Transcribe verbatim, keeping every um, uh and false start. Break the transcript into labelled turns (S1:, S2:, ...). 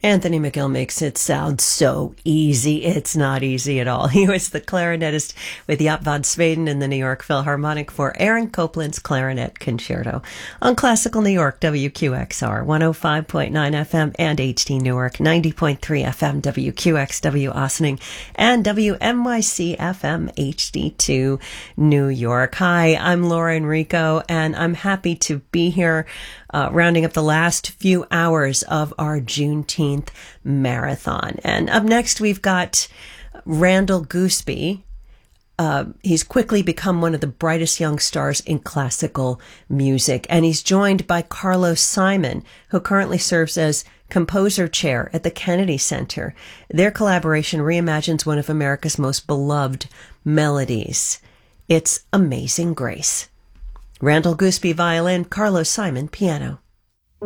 S1: Anthony McGill makes it sound so easy. It's not easy at all. He was the clarinetist with Jaap van Zweden in the New York Philharmonic for Aaron Copland's Clarinet Concerto on Classical New York, W Q X R, one oh five point nine F M and H D Newark, ninety point three F M, W Q X W Ossining, and W M Y C F M H D two New York. Hi, I'm Laura Enrico, and I'm happy to be here Uh, rounding up the last few hours of our Juneteenth marathon. And up next, we've got Randall Gooseby. Uh, he's quickly become one of the brightest young stars in classical music. And he's joined by Carlos Simon, who currently serves as composer chair at the Kennedy Center. Their collaboration reimagines one of America's most beloved melodies. It's Amazing Grace. Randall Gooseby, violin, Carlos Simon, piano.